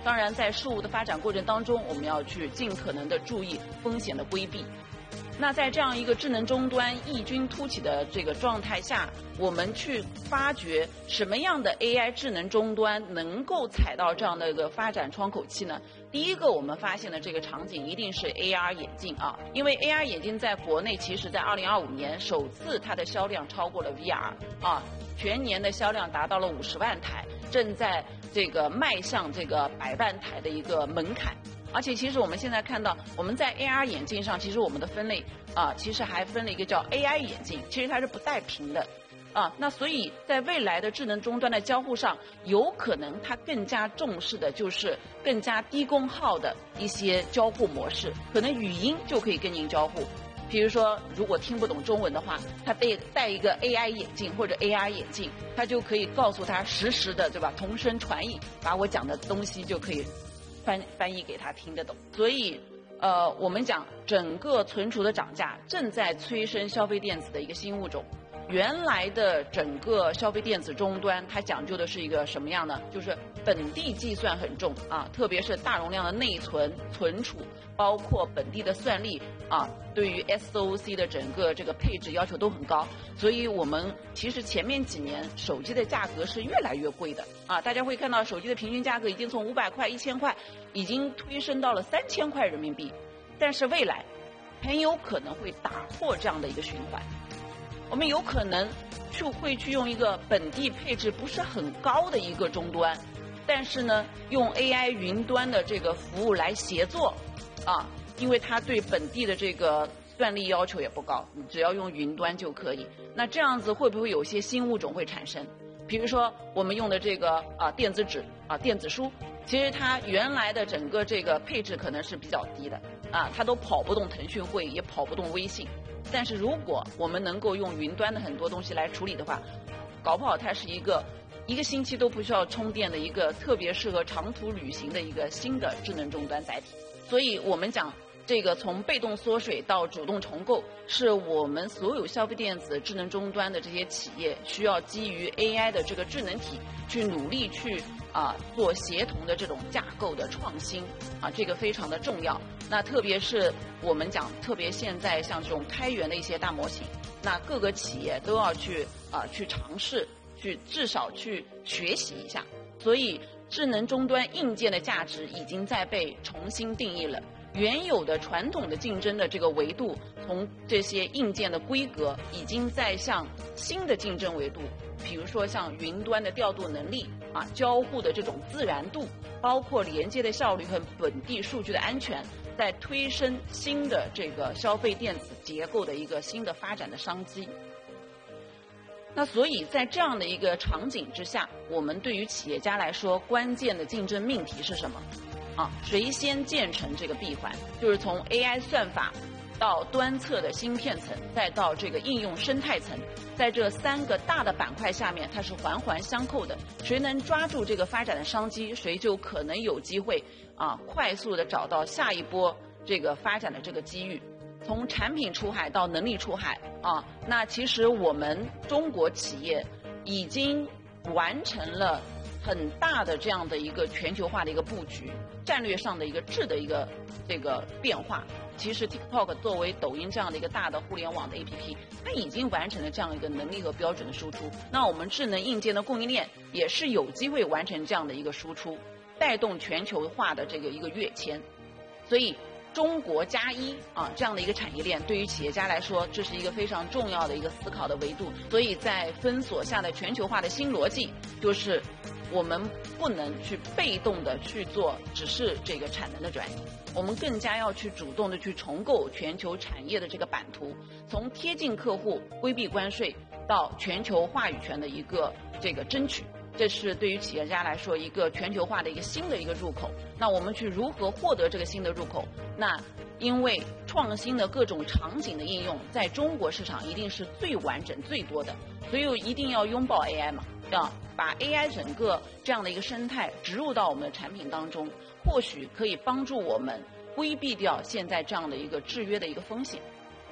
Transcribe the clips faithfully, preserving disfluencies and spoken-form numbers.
当然，在事物的发展过程当中，我们要去尽可能的注意风险的规避。那在这样一个智能终端异军突起的这个状态下，我们去发掘什么样的 A I 智能终端能够踩到这样的一个发展窗口期呢？第一个，我们发现的这个场景一定是 A R 眼镜啊，因为 A R 眼镜在国内其实在二零二五年首次它的销量超过了 V R 啊，全年的销量达到了五十万台，正在这个迈向这个百万台的一个门槛。而且其实我们现在看到，我们在 A R 眼镜上，其实我们的分类啊，其实还分了一个叫 A I 眼镜，其实它是不带屏的啊。那所以在未来的智能终端的交互上，有可能它更加重视的就是更加低功耗的一些交互模式，可能语音就可以跟您交互。比如说，如果听不懂中文的话，他戴戴一个 A I 眼镜或者 A R 眼镜，他就可以告诉他实时的，对吧？同声传译，把我讲的东西就可以翻翻译给他听得懂。所以，呃，我们讲整个存储的涨价正在催生消费电子的一个新物种。原来的整个消费电子终端，它讲究的是一个什么样呢？就是本地计算很重啊，特别是大容量的内存存储，包括本地的算力啊，对于 S O C 的整个这个配置要求都很高。所以我们其实前面几年手机的价格是越来越贵的啊，大家会看到手机的平均价格已经从五百块、一千块，已经推升到了三千块人民币。但是未来很有可能会打破这样的一个循环。我们有可能去会去用一个本地配置不是很高的一个终端，但是呢，用 A I 云端的这个服务来协作，啊，因为它对本地的这个算力要求也不高，你只要用云端就可以。那这样子会不会有些新物种会产生？比如说我们用的这个啊电子纸啊电子书，其实它原来的整个这个配置可能是比较低的啊，它都跑不动腾讯会，也跑不动微信。但是如果我们能够用云端的很多东西来处理的话，搞不好它是一个一个星期都不需要充电的一个特别适合长途旅行的一个新的智能终端载体。所以我们讲这个从被动缩水到主动重构，是我们所有消费电子智能终端的这些企业需要基于 A I 的这个智能体去努力去啊做协同的这种架构的创新啊，这个非常的重要。那特别是我们讲，特别现在像这种开源的一些大模型，那各个企业都要去啊去尝试，去至少去学习一下。所以智能终端硬件的价值已经在被重新定义了。原有的传统的竞争的这个维度，从这些硬件的规格，已经在向新的竞争维度，比如说像云端的调度能力啊，交互的这种自然度，包括连接的效率和本地数据的安全，在推升新的这个消费电子结构的一个新的发展的商机。那所以在这样的一个场景之下，我们对于企业家来说，关键的竞争命题是什么？啊，谁先建成这个闭环？就是从 A I 算法到端侧的芯片层，再到这个应用生态层，在这三个大的板块下面，它是环环相扣的。谁能抓住这个发展的商机，谁就可能有机会啊，快速的找到下一波这个发展的这个机遇。从产品出海到能力出海啊，那其实我们中国企业已经完成了很大的这样的一个全球化的一个布局，战略上的一个质的一个这个变化。其实 TikTok 作为抖音这样的一个大的互联网的 A P P， 它已经完成了这样一个能力和标准的输出。那我们智能硬件的供应链也是有机会完成这样的一个输出，带动全球化的这个一个跃迁。所以中国加一啊，这样的一个产业链，对于企业家来说，这是一个非常重要的一个思考的维度。所以在分锁下的全球化的新逻辑，就是我们不能去被动的去做只是这个产能的转移，我们更加要去主动的去重构全球产业的这个版图，从贴近客户、规避关税到全球话语权的一个这个争取。这是对于企业家来说一个全球化的一个新的一个入口。那我们去如何获得这个新的入口？那因为创新的各种场景的应用在中国市场一定是最完整最多的，所以一定要拥抱 A I 嘛，要把 A I 整个这样的一个生态植入到我们的产品当中，或许可以帮助我们规避掉现在这样的一个制约的一个风险。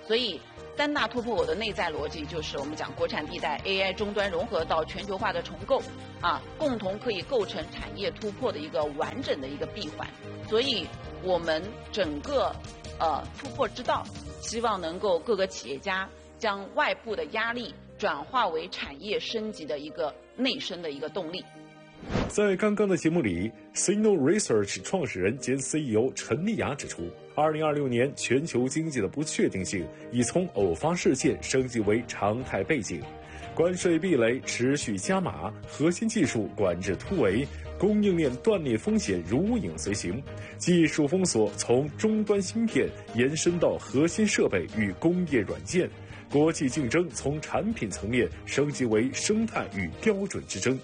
所以三大突破口的内在逻辑就是我们讲国产地带 A I 终端融合到全球化的重构啊，共同可以构成产业突破的一个完整的一个闭环。所以我们整个呃突破之道，希望能够各个企业家将外部的压力转化为产业升级的一个内生的一个动力。 在刚刚的节目里 ，Signal Research 创始人兼 C E O 陈丽雅指出，二零二六年全球经济的不确定性已从偶发事件升级为常态背景，关税壁垒持续加码，核心技术管制突围，供应链断裂风险如影随形，技术封锁从终端芯片延伸到核心设备与工业软件，国际竞争从产品层面升级为生态与标准之争。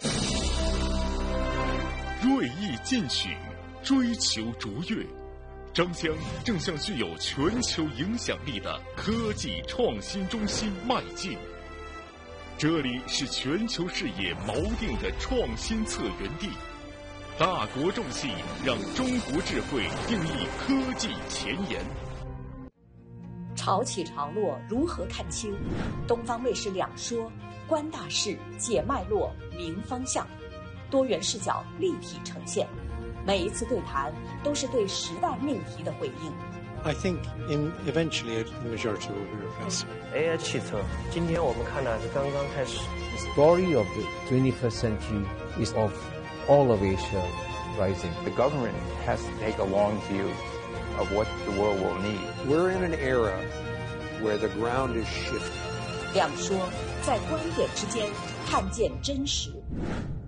锐意进取，追求卓越，张江正向具有全球影响力的科技创新中心迈进。这里是全球视野锚定的创新策源地，大国重器让中国智慧定义科技前沿。 潮起潮落如何看清？东方卫视两说，观大势，解脉络，明方向，多元视角立体呈现。每一次对谈都是对时代命题的回应。 I think in eventually the majority will be replaced. A I 汽车，今天我们看的是刚刚开始。 The story of the twenty-first century is of all of Asia rising. The government has to take a long view of what the world will need. We're in an era where the ground is shifting. 两说，在观点之间看见真实。